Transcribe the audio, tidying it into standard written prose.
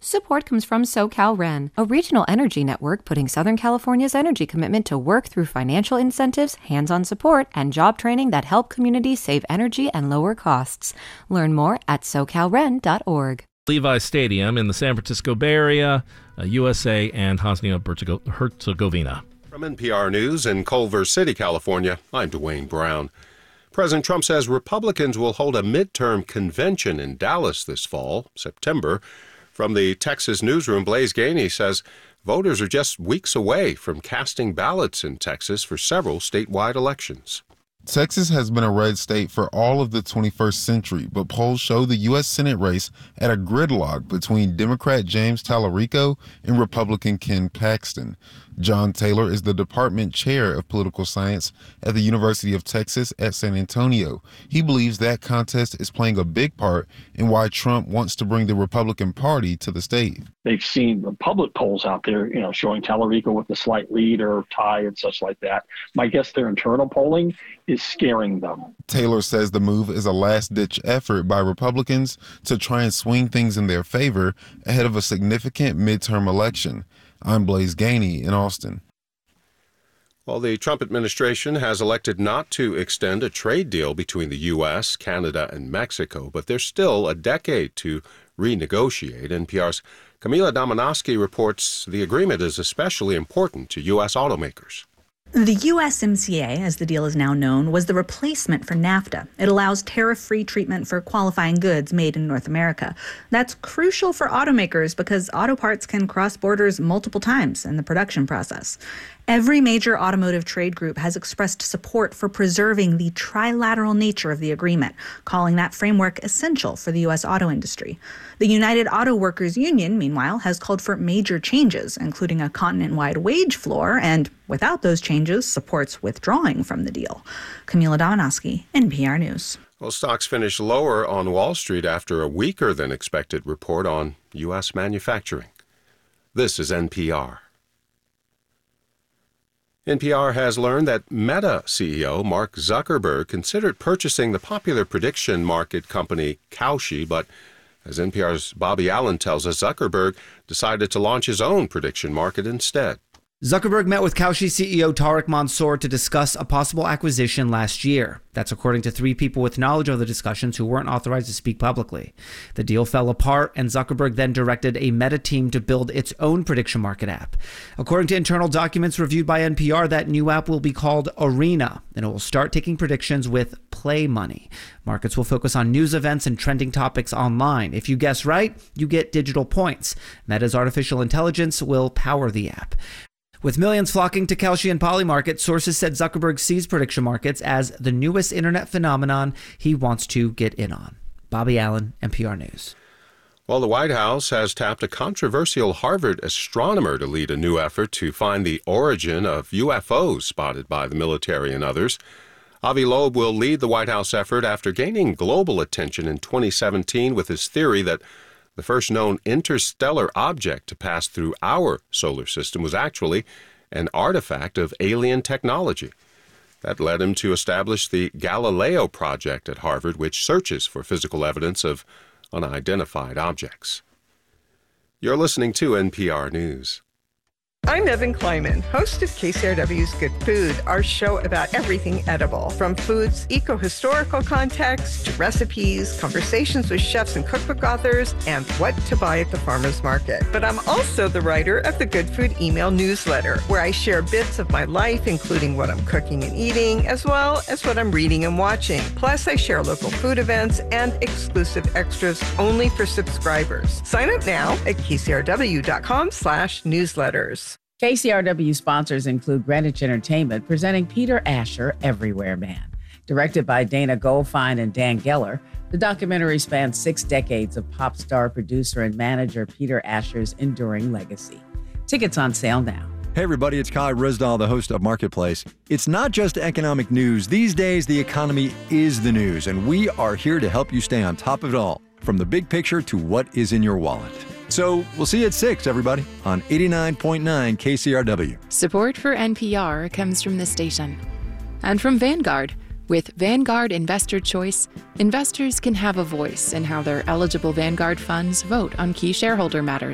Support comes from SoCalRen, a regional energy network putting Southern California's energy commitment to work through financial incentives, hands-on support, and job training that help communities save energy and lower costs. Learn more at socalren.org. Levi's Stadium in the San Francisco Bay Area, USA, and Bosnia-Herzegovina. From NPR News in Culver City, California, I'm Dwayne Brown. President Trump says Republicans will hold a midterm convention in Dallas this fall, September. From the Texas newsroom, Blaise Gainey says voters are just weeks away from casting ballots in Texas for several statewide elections. Texas has been a red state for all of the 21st century, but polls show the U.S. Senate race at a gridlock between Democrat James Tallarico and Republican Ken Paxton. John Taylor is the department chair of political science at the University of Texas at San Antonio. He believes that contest is playing a big part in why Trump wants to bring the Republican Party to the state. They've seen the public polls out there, showing Tallarico with a slight lead or tie and such like that. My guess their internal polling is scaring them. Taylor says the move is a last-ditch effort by Republicans to try and swing things in their favor ahead of a significant midterm election. I'm Blaise Gainey in Austin. Well, the Trump administration has elected not to extend a trade deal between the U.S., Canada, and Mexico, but there's still a decade to renegotiate. NPR's Camila Domonoske reports the agreement is especially important to U.S. automakers. The USMCA, as the deal is now known, was the replacement for NAFTA. It allows tariff-free treatment for qualifying goods made in North America. That's crucial for automakers because auto parts can cross borders multiple times in the production process. Every major automotive trade group has expressed support for preserving the trilateral nature of the agreement, calling that framework essential for the U.S. auto industry. The United Auto Workers Union, meanwhile, has called for major changes, including a continent-wide wage floor, and without those changes, supports withdrawing from the deal. Camila Domonoske, NPR News. Well, stocks finished lower on Wall Street after a weaker than expected report on U.S. manufacturing. This is NPR. NPR has learned that Meta CEO Mark Zuckerberg considered purchasing the popular prediction market company Kalshi, but as NPR's Bobby Allen tells us, Zuckerberg decided to launch his own prediction market instead. Zuckerberg met with Kalshi CEO Tarek Mansour to discuss a possible acquisition last year. That's according to three people with knowledge of the discussions who weren't authorized to speak publicly. The deal fell apart, and Zuckerberg then directed a Meta team to build its own prediction market app. According to internal documents reviewed by NPR, that new app will be called Arena, and it will start taking predictions with play money. Markets will focus on news events and trending topics online. If you guess right, you get digital points. Meta's artificial intelligence will power the app. With millions flocking to Kalshi and Polymarket, sources said Zuckerberg sees prediction markets as the newest internet phenomenon he wants to get in on. Bobby Allen, NPR News. Well, the White House has tapped a controversial Harvard astronomer to lead a new effort to find the origin of UFOs spotted by the military and others. Avi Loeb will lead the White House effort after gaining global attention in 2017 with his theory that the first known interstellar object to pass through our solar system was actually an artifact of alien technology. That led him to establish the Galileo Project at Harvard, which searches for physical evidence of unidentified objects. You're listening to NPR News. I'm Evan Kleiman, host of KCRW's Good Food, our show about everything edible, from food's eco-historical context to recipes, conversations with chefs and cookbook authors, and what to buy at the farmer's market. But I'm also the writer of the Good Food email newsletter, where I share bits of my life, including what I'm cooking and eating, as well as what I'm reading and watching. Plus, I share local food events and exclusive extras only for subscribers. Sign up now at kcrw.com/newsletters. KCRW sponsors include Greenwich Entertainment presenting Peter Asher, Everywhere Man. Directed by Dana Goldfein and Dan Geller, the documentary spans 6 decades of pop star, producer, and manager Peter Asher's enduring legacy. Tickets on sale now. Hey everybody, it's Kai Ryssdal, the host of Marketplace. It's not just economic news. These days, the economy is the news, and we are here to help you stay on top of it all, from the big picture to what is in your wallet. So we'll see you at 6, everybody, on 89.9 KCRW. Support for NPR comes from the station and from Vanguard. With Vanguard Investor Choice, investors can have a voice in how their eligible Vanguard funds vote on key shareholder matters.